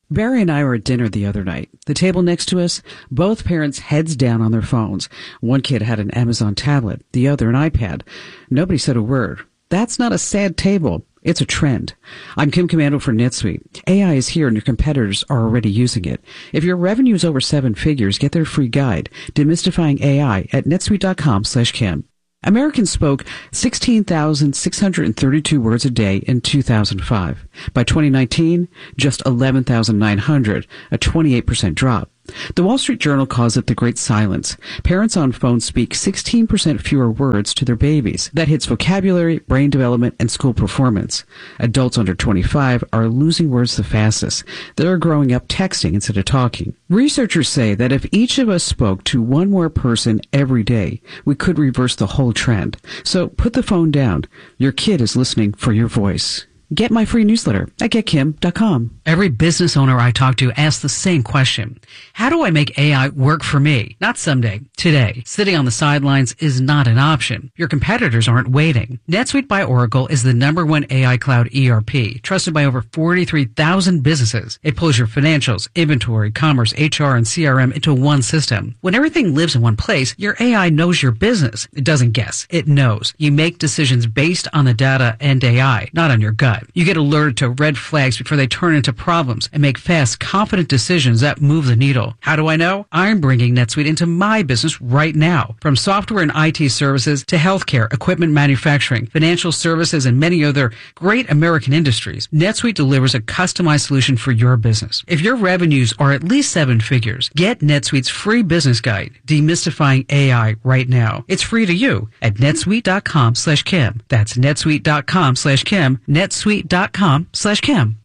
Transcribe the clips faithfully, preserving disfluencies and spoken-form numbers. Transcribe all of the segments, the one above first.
Barry and I were at dinner the other night. The table next to us, both parents heads down on their phones. One kid had an Amazon tablet, the other an iPad. Nobody said a word. That's not a sad table. It's a trend. I'm Kim Commando for NetSuite. A I is here and your competitors are already using it. If your revenue is over seven figures, get their free guide, Demystifying A I, at netsuite.com slash Kim. Americans spoke sixteen thousand six hundred thirty-two words a day in two thousand five. By twenty nineteen, just eleven thousand nine hundred, a twenty-eight percent drop. The Wall Street Journal calls it the Great Silence. Parents on phones speak sixteen percent fewer words to their babies. That hits vocabulary, brain development, and school performance. Adults under twenty-five are losing words the fastest. They're growing up texting instead of talking. Researchers say that if each of us spoke to one more person every day, we could reverse the whole trend. So put the phone down. Your kid is listening for your voice. Get my free newsletter at get kim dot com. Every business owner I talk to asks the same question. How do I make A I work for me? Not someday, today. Sitting on the sidelines is not an option. Your competitors aren't waiting. NetSuite by Oracle is the number one A I cloud E R P, trusted by over forty-three thousand businesses. It pulls your financials, inventory, commerce, H R, and C R M into one system. When everything lives in one place, your A I knows your business. It doesn't guess. It knows. You make decisions based on the data and A I, not on your gut. You get alerted to red flags before they turn into problems and make fast, confident decisions that move the needle. How do I know? I'm bringing NetSuite into my business right now. From software and I T services to healthcare, equipment manufacturing, financial services, and many other great American industries, NetSuite delivers a customized solution for your business. If your revenues are at least seven figures, get NetSuite's free business guide, Demystifying A I, right now. It's free to you at netsuite.com slash Kim. That's netsuite.com slash Kim. netsuite dot com slash Kim.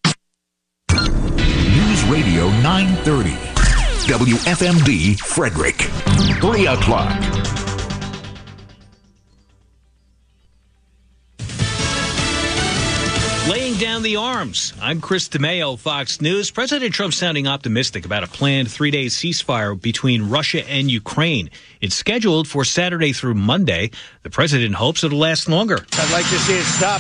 News Radio nine thirty. W F M D Frederick. three o'clock. Laying down the arms. I'm Chris DeMeo, Fox News. President Trump sounding optimistic about a planned three-day ceasefire between Russia and Ukraine. It's scheduled for Saturday through Monday. The president hopes it'll last longer. I'd like to see it stop.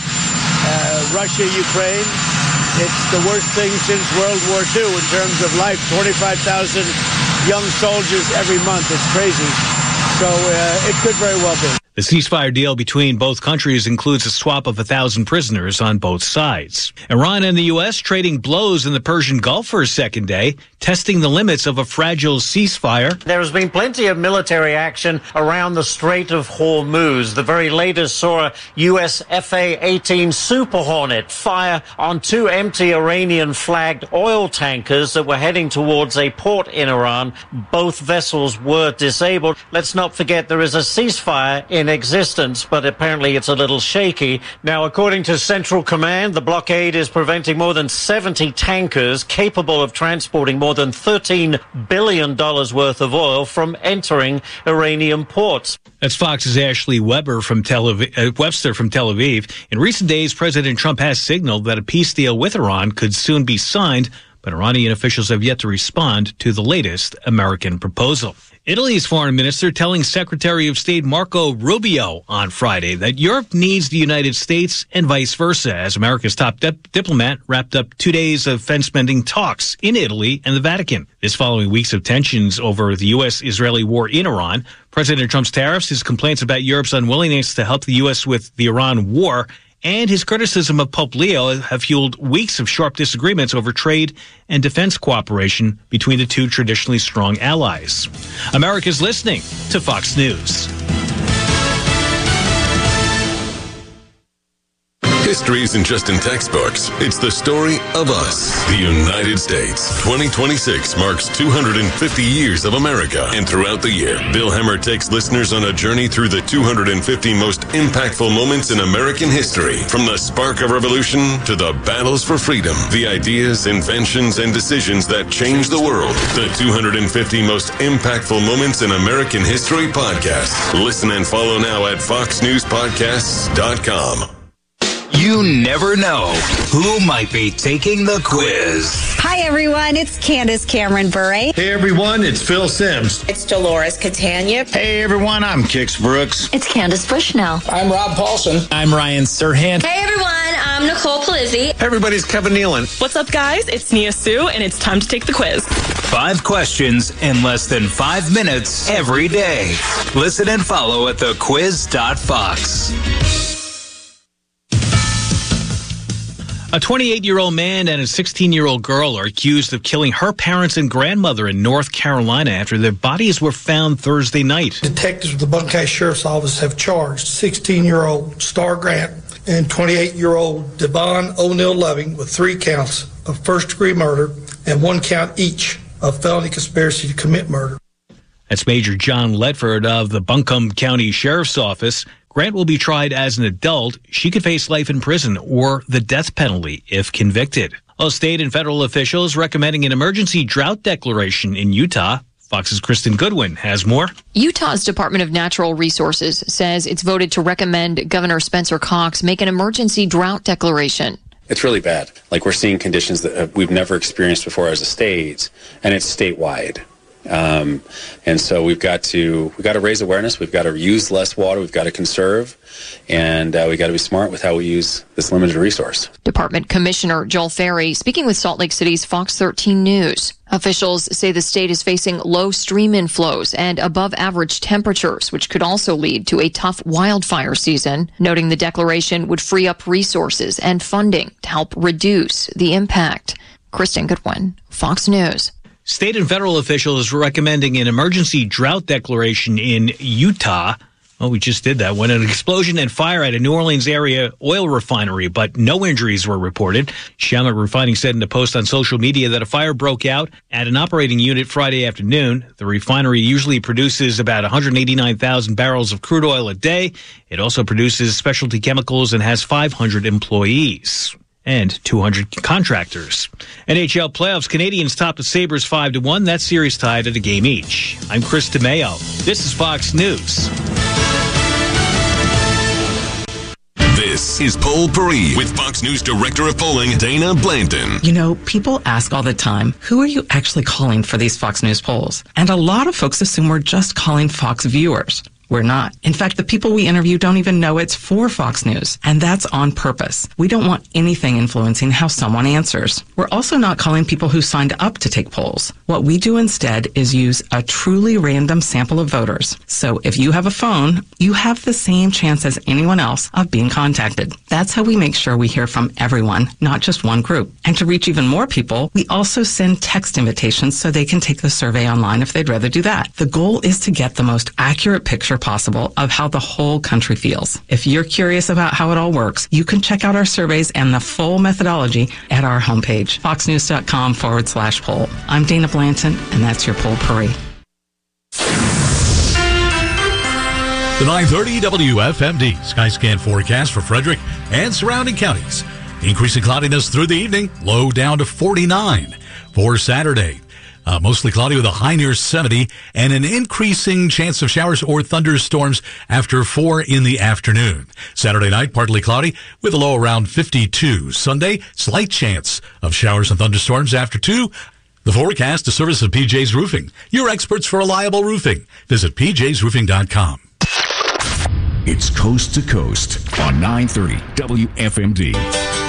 Uh, Russia, Ukraine, it's the worst thing since World War Two in terms of life. twenty-five thousand young soldiers every month. It's crazy. So uh, it could very well be. The ceasefire deal between both countries includes a swap of a thousand prisoners on both sides. Iran and the U S trading blows in the Persian Gulf for a second day, testing the limits of a fragile ceasefire. There has been plenty of military action around the Strait of Hormuz. The very latest saw a U S F A eighteen Super Hornet fire on two empty Iranian-flagged oil tankers that were heading towards a port in Iran. Both vessels were disabled. Let's not forget there is a ceasefire in existence, but apparently it's a little shaky. Now, according to Central Command, the blockade is preventing more than seventy tankers capable of transporting more than thirteen billion dollars worth of oil from entering Iranian ports. That's Fox's Ashley Weber from Tel Aviv, uh, Webster from Tel Aviv. In recent days, President Trump has signaled that a peace deal with Iran could soon be signed, but Iranian officials have yet to respond to the latest American proposal. Italy's foreign minister telling Secretary of State Marco Rubio on Friday that Europe needs the United States and vice versa, as America's top dip- diplomat wrapped up two days of fence-mending talks in Italy and the Vatican. This following weeks of tensions over the U S-Israeli war in Iran, President Trump's tariffs, his complaints about Europe's unwillingness to help the U S with the Iran war, and his criticism of Pope Leo have fueled weeks of sharp disagreements over trade and defense cooperation between the two traditionally strong allies. America's listening to Fox News. History isn't just in textbooks. It's the story of us, the United States. twenty twenty-six marks two hundred fifty years of America. And throughout the year, Bill Hemmer takes listeners on a journey through the two hundred fifty most impactful moments in American history. From the spark of revolution to the battles for freedom, the ideas, inventions, and decisions that changed the world. The two hundred fifty most impactful moments in American history podcast. Listen and follow now at fox news podcasts dot com. You never know who might be taking the quiz. Hi, everyone. It's Candace Cameron Bure. Hey, everyone. It's Phil Sims. It's Dolores Catania. Hey, everyone. I'm Kix Brooks. It's Candace Bushnell. I'm Rob Paulson. I'm Ryan Serhant. Hey, everyone. I'm I'm Nicole Palizzi. Everybody's Kevin Nealon. What's up, guys? It's Nia Sue, and it's time to take the quiz. Five questions in less than five minutes every day. Listen and follow at the quiz dot fox. A twenty-eight-year-old man and a sixteen-year-old girl are accused of killing her parents and grandmother in North Carolina after their bodies were found Thursday night. Detectives with the Buncombe Sheriff's Office have charged sixteen-year-old Star Grant and twenty-eight-year-old Devon O'Neill Loving with three counts of first-degree murder and one count each of felony conspiracy to commit murder. That's Major John Ledford of the Buncombe County Sheriff's Office. Grant will be tried as an adult. She could face life in prison or the death penalty if convicted. Well, state and federal officials recommending an emergency drought declaration in Utah. Fox's Kristen Goodwin has more. Utah's Department of Natural Resources says it's voted to recommend Governor Spencer Cox make an emergency drought declaration. It's really bad. Like, we're seeing conditions that we've never experienced before as a state, and it's statewide. Um, and so we've got to we've got to raise awareness. We've got to use less water. We've got to conserve, and uh, we've got to be smart with how we use this limited resource. Department Commissioner Joel Ferry speaking with Salt Lake City's Fox thirteen News. Officials say the state is facing low stream inflows and above average temperatures, which could also lead to a tough wildfire season, noting the declaration would free up resources and funding to help reduce the impact. Kristen Goodwin, Fox News. State and federal officials recommending an emergency drought declaration in Utah. Oh, we just did that when an explosion and fire at a New Orleans area oil refinery, but no injuries were reported. Chalmette Refining said in a post on social media that a fire broke out at an operating unit Friday afternoon. The refinery usually produces about one hundred eighty-nine thousand barrels of crude oil a day. It also produces specialty chemicals and has five hundred employees and two hundred contractors. N H L playoffs, Canadians top the Sabres five to one. That series tied at a game each. I'm Chris DeMayo. This is Fox News. This is Poll Parade with Fox News Director of Polling, Dana Blanton. You know, people ask all the time, who are you actually calling for these Fox News polls? And a lot of folks assume we're just calling Fox viewers. We're not. In fact, the people we interview don't even know it's for Fox News, and that's on purpose. We don't want anything influencing how someone answers. We're also not calling people who signed up to take polls. What we do instead is use a truly random sample of voters. So if you have a phone, you have the same chance as anyone else of being contacted. That's how we make sure we hear from everyone, not just one group. And to reach even more people, we also send text invitations so they can take the survey online if they'd rather do that. The goal is to get the most accurate picture possible of how the whole country feels. If you're curious about how it all works, you can check out our surveys and the full methodology at our homepage, foxnews.com forward slash poll. I'm Dana Blanton, and that's your Poll Parade. The nine thirty W F M D Skyscan forecast for Frederick and surrounding counties. Increasing cloudiness through the evening, low down to forty-nine for Saturday. Uh, mostly cloudy with a high near seventy and an increasing chance of showers or thunderstorms after four in the afternoon. Saturday night, partly cloudy with a low around fifty-two. Sunday, slight chance of showers and thunderstorms after two. The forecast, a service of P J's Roofing, your experts for reliable roofing. Visit P Js roofing dot com. It's Coast to Coast on nine thirty W F M D.